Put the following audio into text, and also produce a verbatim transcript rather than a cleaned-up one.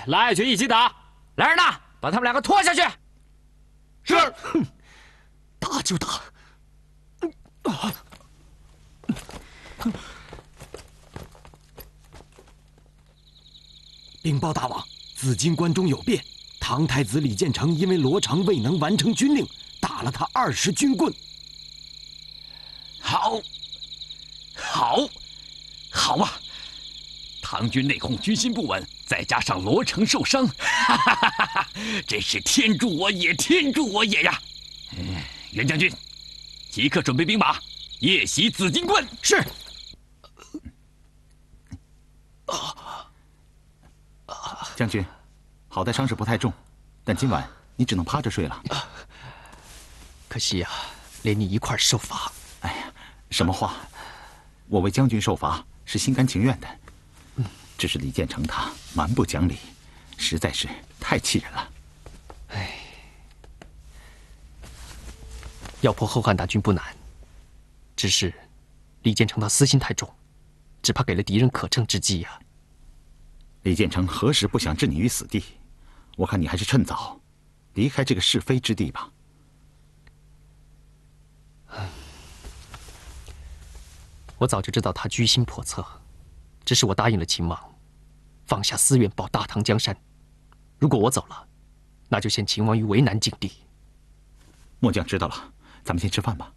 来去一起打。 来人呐，把他们两个拖下去。 是。 打就打。啊！禀报大王，紫金关中有变，唐太子李建成因为罗成未能完成军令，打了他二十军棍。 好，好，好啊！唐军内讧，军心不稳，再加上罗成受伤，哈哈哈哈哈！真是天助我也，天助我也呀！嗯，袁将军，即刻准备兵马，夜袭紫金关。 是。 将军，好在伤势不太重，但今晚你只能趴着睡了。 可惜呀、啊，连你一块受罚。 哎呀，什么话！我为将军受罚是心甘情愿的。只是李建成他蛮不讲理，实在是太气人了。 哎，要破后汉大军不难，只是李建成他私心太重，只怕给了敌人可乘之机呀、啊。 李建成何时不想置你于死地？我看你还是趁早离开这个是非之地吧。 我早就知道他居心叵测，只是我答应了秦王，放下私怨保大唐江山。如果我走了，那就陷秦王于为难境地。 末将知道了，咱们先吃饭吧。